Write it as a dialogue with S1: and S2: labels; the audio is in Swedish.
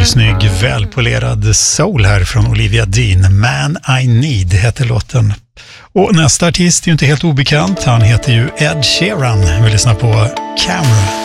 S1: snygg, välpolerad soul här från Olivia Dean. Man I Need heter låten. Och nästa artist är ju inte helt obekant. Han heter ju Ed Sheeran. Vi lyssnar på Camera.